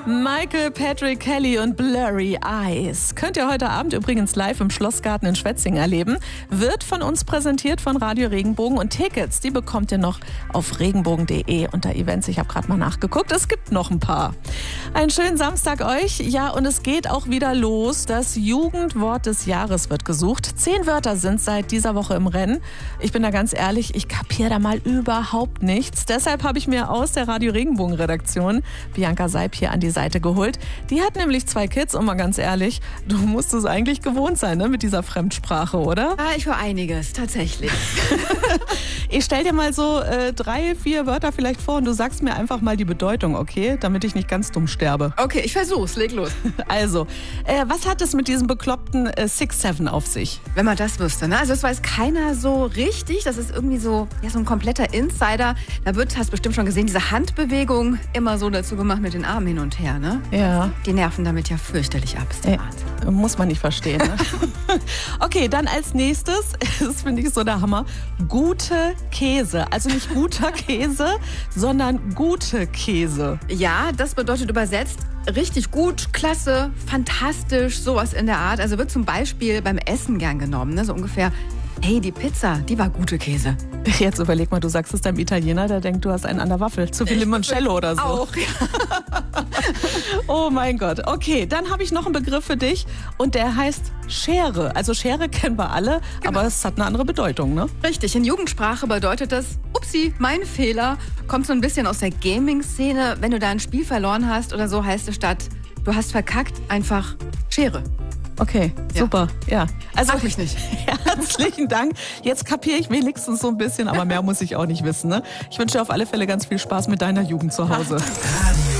Michael Patrick Kelly und Blurry Eyes. Könnt ihr heute Abend übrigens live im Schlossgarten in Schwetzingen erleben. Wird von uns präsentiert von Radio Regenbogen und Tickets, die bekommt ihr noch auf regenbogen.de unter Events. Ich habe gerade mal nachgeguckt, es gibt noch ein paar. Einen schönen Samstag euch. Ja, und es geht auch wieder los. Das Jugendwort des Jahres wird gesucht. 10 Wörter sind seit dieser Woche im Rennen. Ich bin da ganz ehrlich, ich kapiere da mal überhaupt nichts. Deshalb habe ich mir aus der Radio Regenbogen Redaktion Bianca Seib hier an die Seite geholt. Die hat nämlich 2 Kids und mal ganz ehrlich, du musst es eigentlich gewohnt sein, ne, mit dieser Fremdsprache, oder? Ja, ich höre einiges, tatsächlich. Ich stell dir mal so 3, 4 Wörter vielleicht vor und du sagst mir einfach mal die Bedeutung, okay? Damit ich nicht ganz dumm sterbe. Okay, ich versuch's, leg los. Also, was hat es mit diesem bekloppten 6-7 auf sich? Wenn man das wüsste, ne? Also das weiß keiner so richtig. Das ist irgendwie so, ja, so ein kompletter Insider. Da wird, hast bestimmt schon gesehen, diese Handbewegung immer so dazu gemacht mit den Armen hin und her, ne? Ja. Die nerven damit ja fürchterlich ab, ist der Wahnsinn. Muss man nicht verstehen, ne? Okay, dann als nächstes, das finde ich so der Hammer, gute Käse. Also nicht guter Käse, sondern gute Käse. Ja, das bedeutet übersetzt richtig gut, klasse, fantastisch, sowas in der Art. Also wird zum Beispiel beim Essen gern genommen, ne? So ungefähr, hey, die Pizza, die war gute Käse. Jetzt überleg mal, du sagst es deinem Italiener, der denkt, du hast einen an der Waffel. Zu viel Limoncello oder so. Auch, ja. Oh mein Gott. Okay, dann habe ich noch einen Begriff für dich und der heißt Schere. Also Schere kennen wir alle, Genau. aber es hat eine andere Bedeutung, ne? Richtig, in Jugendsprache bedeutet das, upsi, mein Fehler, kommt so ein bisschen aus der Gaming-Szene. Wenn du da ein Spiel verloren hast oder so, heißt es statt, du hast verkackt, einfach Schere. Okay, Ja. super. Ja. Also Frag mich nicht. herzlichen Dank. Jetzt kapiere ich wenigstens so ein bisschen, aber mehr muss ich auch nicht wissen. Ne? Ich wünsche dir auf alle Fälle ganz viel Spaß mit deiner Jugend zu Hause.